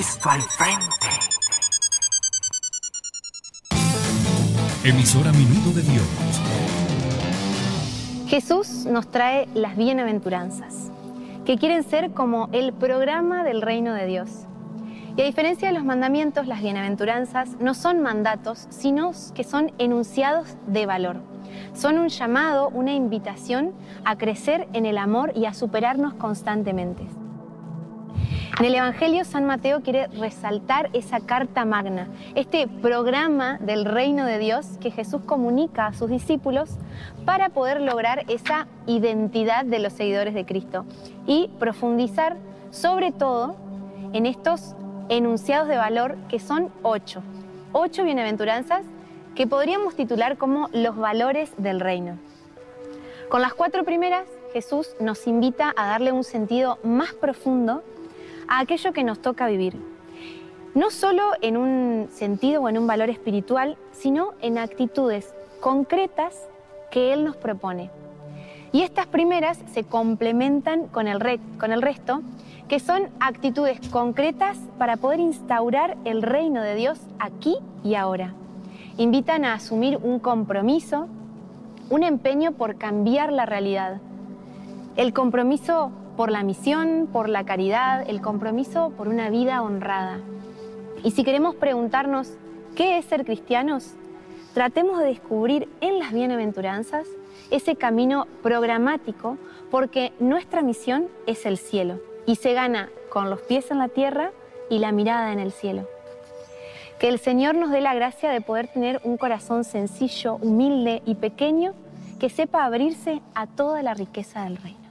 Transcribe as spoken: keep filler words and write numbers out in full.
Cristo al frente. Emisora Minuto de Dios. Jesús nos trae las bienaventuranzas, que quieren ser como el programa del reino de Dios. Y a diferencia de los mandamientos, las bienaventuranzas no son mandatos, sino que son enunciados de valor. Son un llamado, una invitación a crecer en el amor y a superarnos constantemente. En el Evangelio, San Mateo quiere resaltar esa carta magna, este programa del reino de Dios que Jesús comunica a sus discípulos para poder lograr esa identidad de los seguidores de Cristo y profundizar sobre todo en estos enunciados de valor que son ocho. Ocho bienaventuranzas que podríamos titular como los valores del reino. Con las cuatro primeras, Jesús nos invita a darle un sentido más profundo a aquello que nos toca vivir. No solo en un sentido o en un valor espiritual, sino en actitudes concretas que Él nos propone. Y estas primeras se complementan con el, re- con el resto, que son actitudes concretas para poder instaurar el reino de Dios aquí y ahora. Invitan a asumir un compromiso, un empeño por cambiar la realidad. El compromiso por la misión, por la caridad, el compromiso por una vida honrada. Y si queremos preguntarnos qué es ser cristianos, tratemos de descubrir en las bienaventuranzas ese camino programático, porque nuestra misión es el cielo y se gana con los pies en la tierra y la mirada en el cielo. Que el Señor nos dé la gracia de poder tener un corazón sencillo, humilde y pequeño que sepa abrirse a toda la riqueza del reino.